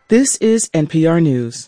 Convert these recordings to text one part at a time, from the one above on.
This is NPR News.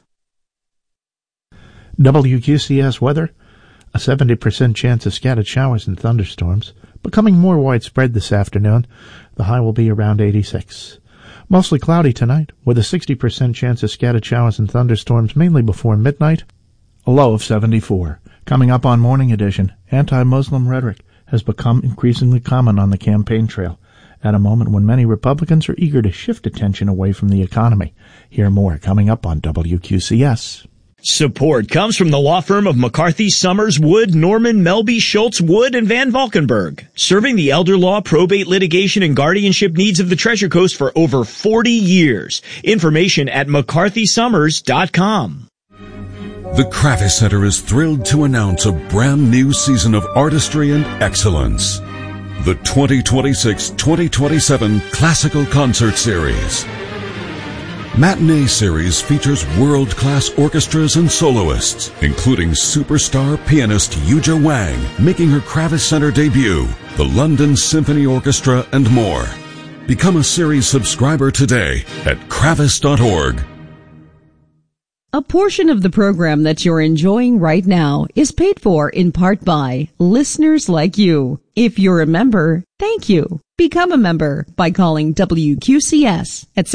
WQCS weather, a 70% chance of scattered showers and thunderstorms, becoming more widespread this afternoon. The high will be around 86. Mostly cloudy tonight, with a 60% chance of scattered showers and thunderstorms mainly before midnight. A low of 74. Coming up on Morning Edition, anti-Muslim rhetoric has become increasingly common on the campaign trail, at a moment when many Republicans are eager to shift attention away from the economy. Hear more coming up on WQCS. Support comes from the law firm of McCarthy, Summers, Wood, Norman, Melby, Schultz, Wood, and Van Valkenburg, serving the elder law, probate, litigation, and guardianship needs of the Treasure Coast for over 40 years. Information at McCarthySummers.com. The Kravis Center is thrilled to announce a brand new season of artistry and excellence. The 2026-2027 Classical Concert Series. Matinee Series features world-class orchestras and soloists, including superstar pianist Yuja Wang, making her Kravis Center debut, the London Symphony Orchestra, and more. Become a series subscriber today at kravis.org. A portion of the program that you're enjoying right now is paid for in part by listeners like you. If you're a member, thank you. Become a member by calling WQCS at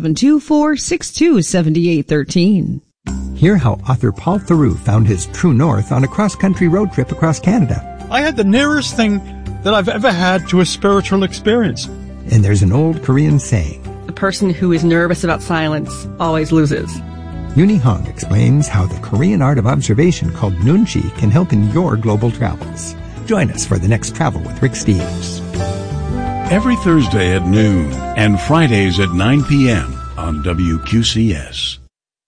772-462-7813. Hear how author Paul Theroux found his true north on a cross-country road trip across Canada. I had the nearest thing that I've ever had to a spiritual experience. And there's an old Korean saying, the person who is nervous about silence always loses. Yuni Hong explains how the Korean art of observation called Nunchi can help in your global travels. Join us for the next Travel with Rick Steves. Every Thursday at noon and Fridays at 9 p.m. on WQCS.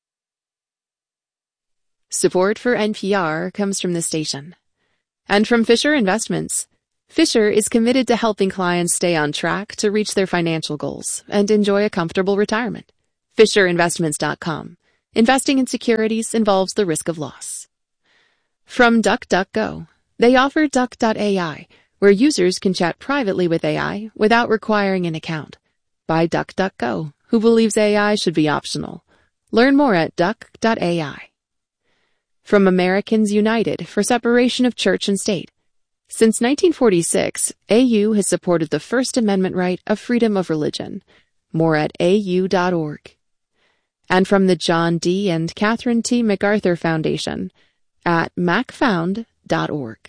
Support for NPR comes from the station. And from Fisher Investments. Fisher is committed to helping clients stay on track to reach their financial goals and enjoy a comfortable retirement. FisherInvestments.com. Investing in securities involves the risk of loss. From DuckDuckGo. They offer Duck.ai, where users can chat privately with AI without requiring an account. By DuckDuckGo, who believes AI should be optional. Learn more at Duck.ai. From Americans United for separation of church and state. Since 1946, AU has supported the First Amendment right of freedom of religion. More at au.org. And from the John D. and Catherine T. MacArthur Foundation at macfound.org.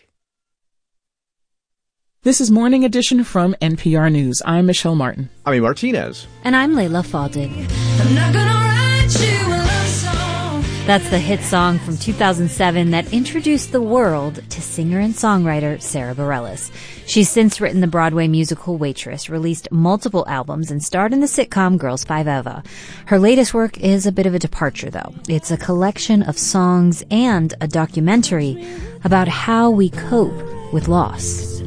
This is Morning Edition from NPR News. I'm Michelle Martin. I'm Amy Martinez. And I'm Layla Faddig. I'm not gonna write you a love song. That's the hit song from 2007 that introduced the world to singer and songwriter Sara Bareilles. She's since written the Broadway musical Waitress, released multiple albums, and starred in the sitcom Girls 5 Eva. Her latest work is a bit of a departure, though. It's a collection of songs and a documentary about how we cope with loss.